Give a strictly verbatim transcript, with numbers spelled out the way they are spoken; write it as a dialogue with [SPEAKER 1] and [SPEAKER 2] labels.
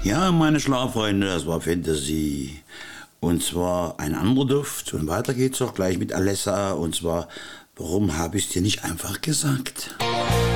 [SPEAKER 1] Ja, meine Schlaffreunde, das war Fantasy. Und zwar ein anderer Duft. Und weiter geht's auch gleich mit Alessa. Und zwar, warum habe ich es dir nicht einfach gesagt?